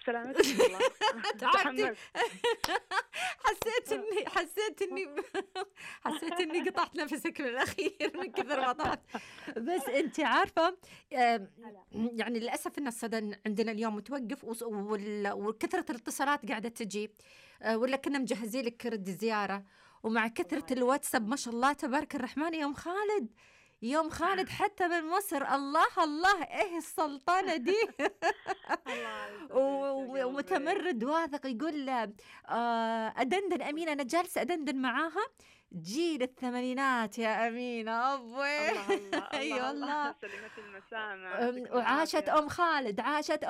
سلامتك والله. تعبتي. تحمست. حسيت إني قطعت نفسك من الأخير من كثر ما طلعت. بس أنت عارفة يعني للأسف إن الصدى عندنا اليوم متوقف وكثرة الاتصالات قاعدة تجي، ولا كنا مجهزين لك رد زيارة، ومع كثرة الواتساب ما شاء الله تبارك الرحمن يوم خالد حتى من مصر. الله إيه السلطنة دي. ومتمرد واثق يقول أدندن أمينة، أنا جالسة أدندن معاها جيل الثمانينات يا أمينة أبوي. الله والله سلمت المسامع. وعاشت أم خالد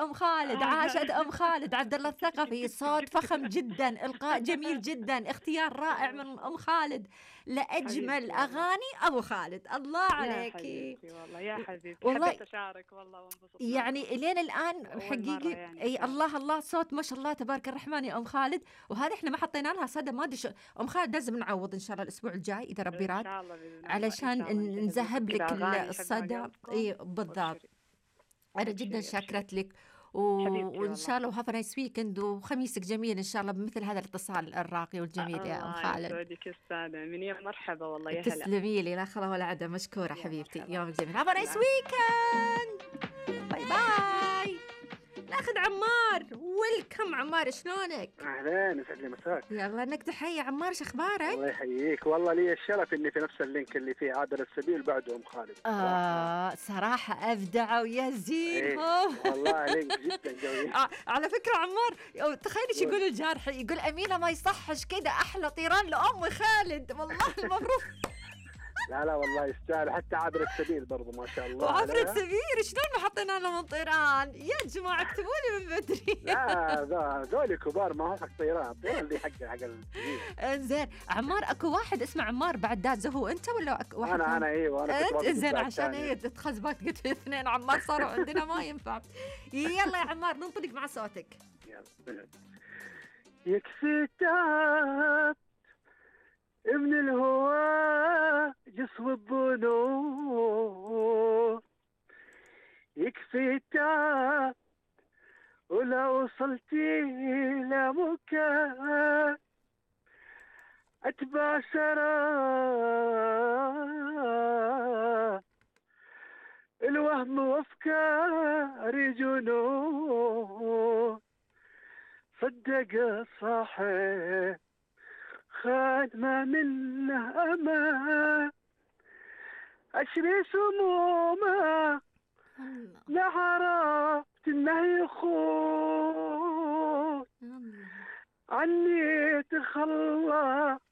عبد الله الثقفي، صوت فخم جدا، إلقاء جميل جدا، اختيار رائع من أم خالد لأجمل أغاني أبو خالد. الله عليكي والله يا حبيبتي، والله حبيت أشارك والله وانبسطت يعني لين الآن حقيقي يعني أي الله صوت ما شاء الله تبارك الرحمن يا أم خالد. وهذه إحنا ما حطينا لها صدى، ما أدري أم خالد لازم نعوض إن شاء الله الأسبوع الجاي إذا ربي راد علشان نذهب لك الصدى. إيه بالضبط. أنا جدا شاكرت لك وإن شاء الله وهاف نايس ويكند وخميسك جميل إن شاء الله بمثل هذا الاتصال الراقي والجميل يا أم خالد. الله يسعدك أستاذة أمينة، مرحبا والله يا هلا. تسلمي لي، لا خلا ولا عدا، مشكورة حبيبتي، يومك جميل، هاف نايس ويكند، باي باي. ناخذ عمار. ويلكم عمار، شلونك؟ اهلين، يسعد لي مساك. يلا انك تحيي عمار، شو اخبارك؟ الله يحييك، والله لي الشرف اني في نفس اللينك اللي فيه عابر السبيل بعده ام خالد. صراحة ابدعوا يا زين. والله لينك جدا قوي. على فكرة عمار تخيلي شو يقول الجارحي، يقول أمينة ما يصحش كده، أحلى طيران لأم خالد والله. المفروض لا والله يستاهل، حتى عابر السبيل برضو ما شاء الله. وعابر السبيل شلون ما حطينا له من طيران يا جماعة؟ اكتبوا لي من بدري. لا ذولي كبار، ما هو حق طيران اللي حق السبيل. انزين عمار، اكو واحد اسمه عمار بعد دازه، هو انت ولا واحد؟ انا ايوه انا كنت انزين عشان هي تخزبات قلت اثنين عمار صاروا عندنا ما ينفع. يلا يا عمار ننطلق مع صوتك. يلا. يكفي تعب من الهوى جسم الظنون، يكفي تعب ولو وصلتي لمكان أتبع سراب الوهم وأفكاري جنون، صدق الصاحب خاد ما منه أمان، أشري سمومه لا عرفت إنه يخون عني، تخلى